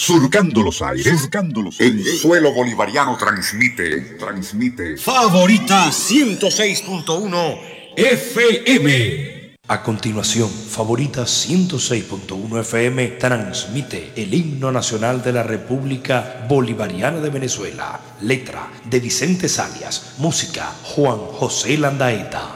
surcando los aires, en suelo bolivariano transmite. Favorita 106.1 FM. A continuación, Favorita 106.1 FM transmite el himno nacional de la República Bolivariana de Venezuela. Letra de Vicente Salias. Música Juan José Landaeta.